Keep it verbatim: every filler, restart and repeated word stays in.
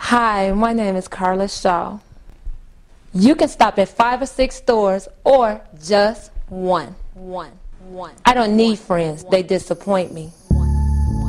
Hi, my name is Carla Shaw. You can stop at five or six stores or just one. One. One. I don't need friends. They disappoint me.